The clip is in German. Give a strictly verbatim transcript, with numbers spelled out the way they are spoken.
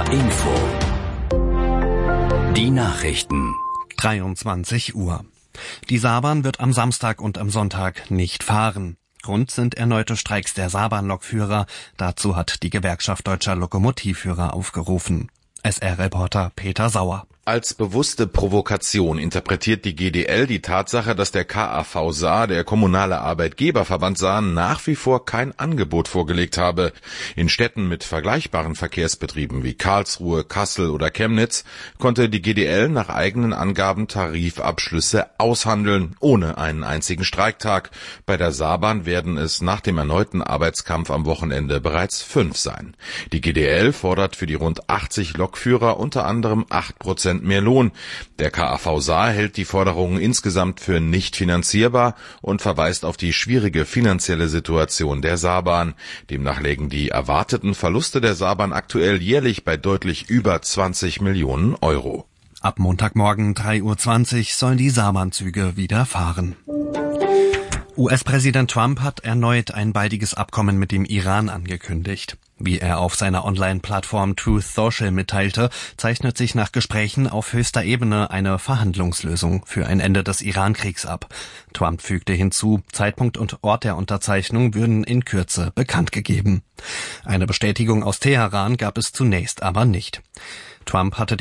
Info. Die Nachrichten. dreiundzwanzig Uhr. Die Saarbahn wird am Samstag und am Sonntag nicht fahren. Grund sind erneute Streiks der Saarbahn-Lokführer. Dazu hat die Gewerkschaft Deutscher Lokomotivführer aufgerufen. S R-Reporter Peter Sauer. Als bewusste Provokation interpretiert die G D L die Tatsache, dass der K A V Saar, der kommunale Arbeitgeberverband Saar, nach wie vor kein Angebot vorgelegt habe. In Städten mit vergleichbaren Verkehrsbetrieben wie Karlsruhe, Kassel oder Chemnitz konnte die G D L nach eigenen Angaben Tarifabschlüsse aushandeln, ohne einen einzigen Streiktag. Bei der Saarbahn werden es nach dem erneuten Arbeitskampf am Wochenende bereits fünf sein. Die G D L fordert für die rund achtzig Lokführer unter anderem acht Prozent mehr Lohn. Der K A V Saar hält die Forderungen insgesamt für nicht finanzierbar und verweist auf die schwierige finanzielle Situation der Saarbahn. Demnach lägen die erwarteten Verluste der Saarbahn aktuell jährlich bei deutlich über zwanzig Millionen Euro. Ab Montagmorgen drei Uhr zwanzig sollen die Saarbahnzüge wieder fahren. U S-Präsident Trump hat erneut ein baldiges Abkommen mit dem Iran angekündigt. Wie er auf seiner Online-Plattform Truth Social mitteilte, zeichnet sich nach Gesprächen auf höchster Ebene eine Verhandlungslösung für ein Ende des Iran-Kriegs ab. Trump fügte hinzu, Zeitpunkt und Ort der Unterzeichnung würden in Kürze bekannt gegeben. Eine Bestätigung aus Teheran gab es zunächst aber nicht. Trump hatte